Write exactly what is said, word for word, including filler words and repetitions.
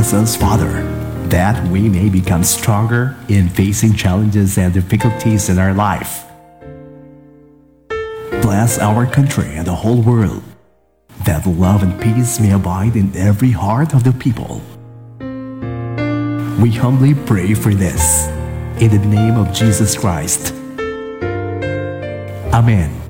bless us, Father, that we may become stronger in facing challenges and difficulties in our life. Bless our country and the whole world, that love and peace may abide in every heart of the people. We humbly pray for this, in the name of Jesus Christ. Amen.